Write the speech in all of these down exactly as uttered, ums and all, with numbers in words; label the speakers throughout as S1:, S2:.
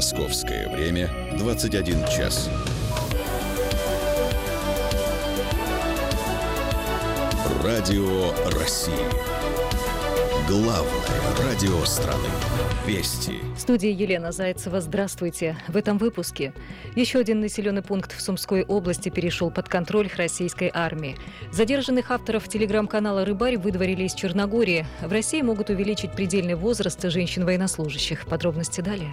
S1: Московское время двадцать один час. Радио России. Главное радио страны. Вести.
S2: В студии Елена Зайцева. Здравствуйте. В этом выпуске. Еще один населенный пункт в Сумской области перешел под контроль российской армии. Задержанных авторов телеграм-канала «Рыбарь» выдворили из Черногории. В России могут увеличить предельный возраст женщин-военнослужащих. Подробности далее.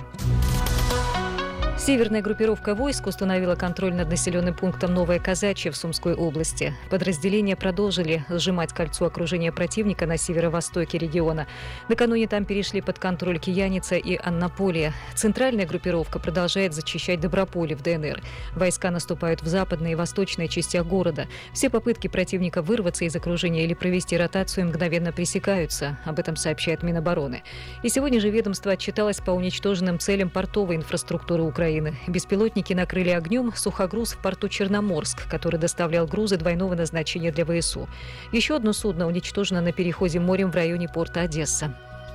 S2: Северная группировка войск установила контроль над населенным пунктом Новое Казачье в Сумской области. Подразделения продолжили сжимать кольцо окружения противника на северо-востоке региона. Накануне там перешли под контроль Кияница и Аннаполия. Центральная группировка продолжает зачищать Доброполе в ДНР. Войска наступают в западной и восточной частях города. Все попытки противника вырваться из окружения или провести ротацию мгновенно пресекаются. Об этом сообщает Минобороны. И сегодня же ведомство отчиталось по уничтоженным целям портовой инфраструктуры Украины. Беспилотники накрыли огнем сухогруз в порту Черноморск, который доставлял грузы двойного назначения для ВСУ. Еще одно судно уничтожено на переходе морем в районе порта Одесса.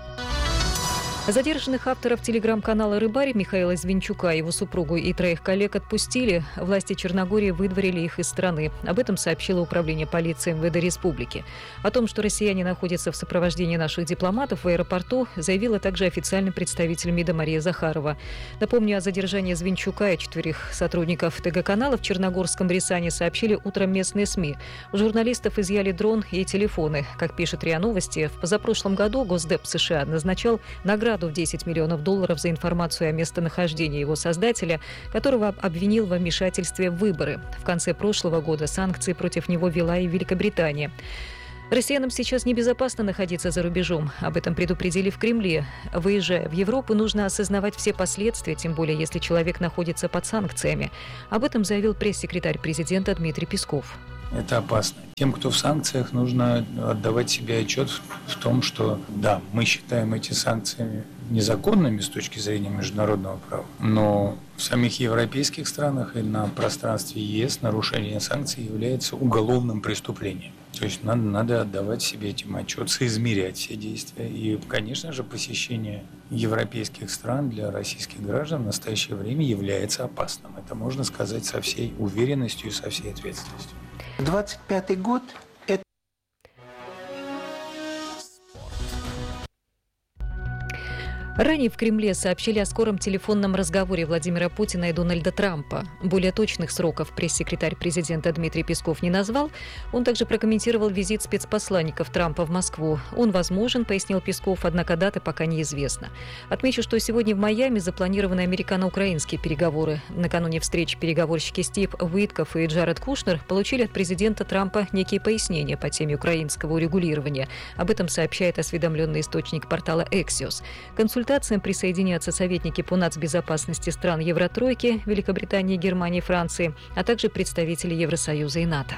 S2: Задержанных авторов телеграм-канала «Рыбарь» Михаила Звинчука, его супругу и троих коллег отпустили. Власти Черногории выдворили их из страны. Об этом сообщило Управление полиции МВД Республики. О том, что россияне находятся в сопровождении наших дипломатов в аэропорту, заявила также официальный представитель МИДа Мария Захарова. Напомню, о задержании Звинчука и четверых сотрудников ТГ-канала в Черногорском Рязани сообщили утром местные СМИ. У журналистов изъяли дрон и телефоны. Как пишет РИА Новости, в позапрошлом году Госдеп США назначал награду в десять миллионов долларов за информацию о местонахождении его создателя, которого обвинил во вмешательстве в выборы. В конце прошлого года санкции против него ввела и Великобритания. Россиянам сейчас небезопасно находиться за рубежом. Об этом предупредили в Кремле. Выезжая в Европу, нужно осознавать все последствия, тем более если человек находится под санкциями. Об этом заявил пресс-секретарь президента Дмитрий Песков.
S3: Это опасно. Тем, кто в санкциях, нужно отдавать себе отчет в том, что да, мы считаем эти санкции незаконными с точки зрения международного права, но в самих европейских странах и на пространстве ЕС нарушение санкций является уголовным преступлением. То есть надо, надо отдавать себе этим отчет, соизмерять все действия. И, конечно же, посещение европейских стран для российских граждан в настоящее время является опасным. Это можно сказать со всей уверенностью и со всей ответственностью.
S4: двадцать пятый год – это...
S2: Ранее в Кремле сообщили о скором телефонном разговоре Владимира Путина и Дональда Трампа. Более точных сроков пресс-секретарь президента Дмитрий Песков не назвал. Он также прокомментировал визит спецпосланников Трампа в Москву. Он возможен, пояснил Песков, однако дата пока неизвестна. Отмечу, что сегодня в Майами запланированы американо-украинские переговоры. Накануне встречи переговорщики Стив Уитков и Джаред Кушнер получили от президента Трампа некие пояснения по теме украинского урегулирования. Об этом сообщает осведомленный источник портала Axios. Консультация К консультациям присоединятся советники по нацбезопасности стран Евротройки, Великобритании, Германии, Франции, а также представители Евросоюза и НАТО.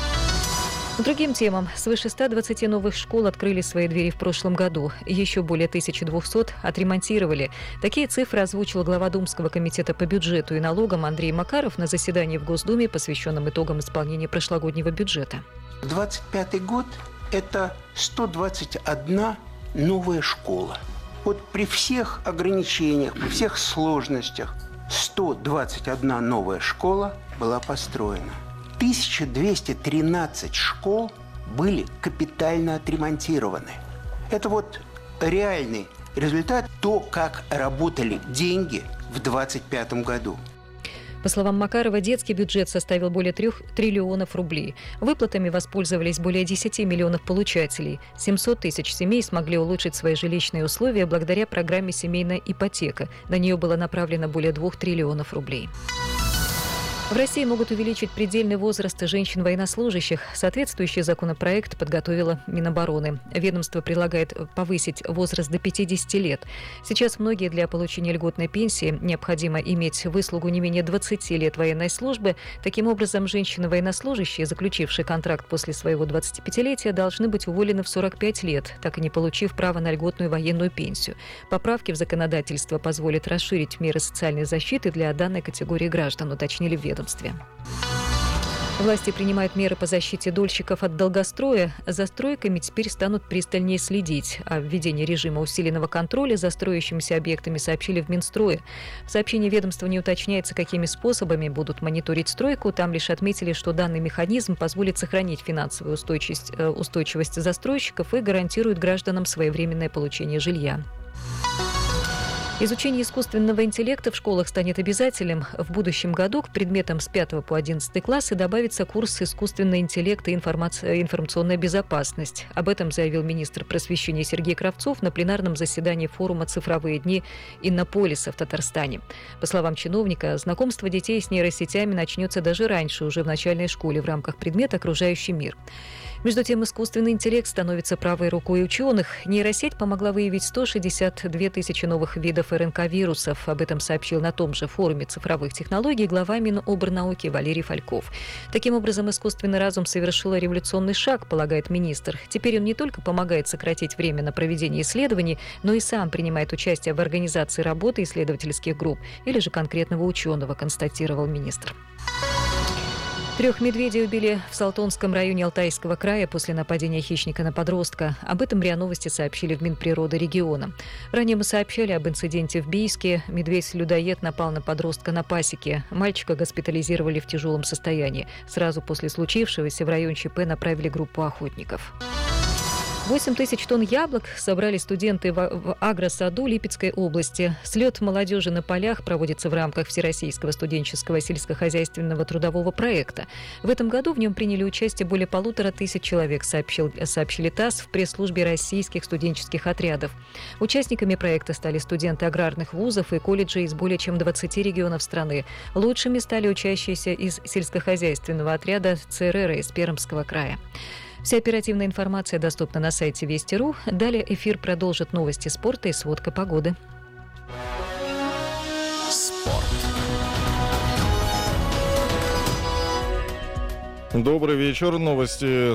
S2: К другим темам. Свыше ста двадцати новых школ открыли свои двери в прошлом году. Еще более тысячи двухсот отремонтировали. Такие цифры озвучил глава Думского комитета по бюджету и налогам Андрей Макаров на заседании в Госдуме, посвященном итогам исполнения прошлогоднего бюджета.
S4: двадцать пятый год – это сто двадцать одна новая школа. Вот при всех ограничениях, при всех сложностях сто двадцать одна новая школа была построена. тысяча двести тринадцать школ были капитально отремонтированы. Это вот реальный результат, то, как работали деньги в двадцать пятом году.
S2: По словам Макарова, детский бюджет составил более трех триллионов рублей. Выплатами воспользовались более десяти миллионов получателей. семьсот тысяч семей смогли улучшить свои жилищные условия благодаря программе «Семейная ипотека». На нее было направлено более двух триллионов рублей. В России могут увеличить предельный возраст женщин-военнослужащих. Соответствующий законопроект подготовила Минобороны. Ведомство предлагает повысить возраст до пятидесяти лет. Сейчас многие для получения льготной пенсии необходимо иметь выслугу не менее двадцати лет военной службы. Таким образом, женщины-военнослужащие, заключившие контракт после своего двадцатипятилетия, должны быть уволены в сорок пять лет, так и не получив права на льготную военную пенсию. Поправки в законодательство позволят расширить меры социальной защиты для данной категории граждан, уточнили в ведомстве. Власти принимают меры по защите дольщиков от долгостроя. За стройками теперь станут пристальнее следить. О введении режима усиленного контроля за строящимися объектами сообщили в Минстрое. В сообщении ведомства не уточняется, какими способами будут мониторить стройку. Там лишь отметили, что данный механизм позволит сохранить финансовую устойчивость, устойчивость застройщиков и гарантирует гражданам своевременное получение жилья. Изучение искусственного интеллекта в школах станет обязательным. В будущем году к предметам с пятого по одиннадцатый классы добавится курс «Искусственный интеллект и информация, информационная безопасность». Об этом заявил министр просвещения Сергей Кравцов на пленарном заседании форума «Цифровые дни Иннополиса» в Татарстане. По словам чиновника, знакомство детей с нейросетями начнется даже раньше, уже в начальной школе, в рамках предмета «Окружающий мир». Между тем, искусственный интеллект становится правой рукой ученых. Нейросеть помогла выявить сто шестьдесят две тысячи новых видов эр эн ка-вирусов. Об этом сообщил на том же форуме цифровых технологий глава Минобрнауки Валерий Фальков. Таким образом, искусственный разум совершил революционный шаг, полагает министр. Теперь он не только помогает сократить время на проведение исследований, но и сам принимает участие в организации работы исследовательских групп или же конкретного ученого, констатировал министр. Трех медведей убили в Салтонском районе Алтайского края после нападения хищника на подростка. Об этом РИА Новости сообщили в Минприроды региона. Ранее мы сообщали об инциденте в Бийске. Медведь-людоед напал на подростка на пасеке. Мальчика госпитализировали в тяжелом состоянии. Сразу после случившегося в район ЧП направили группу охотников. восемь тысяч тонн яблок собрали студенты в агросаду Липецкой области. Слет молодежи на полях проводится в рамках Всероссийского студенческого сельскохозяйственного трудового проекта. В этом году в нем приняли участие более полутора тысяч человек, сообщил, сообщили ТАСС в пресс-службе российских студенческих отрядов. Участниками проекта стали студенты аграрных вузов и колледжей из более чем двадцати регионов страны. Лучшими стали учащиеся из сельскохозяйственного отряда цэ эр эр из Пермского края. Вся оперативная информация доступна на сайте Вести точка ру. Далее эфир продолжит новости спорта и сводка погоды.
S1: Спорт.
S5: Добрый вечер. Новости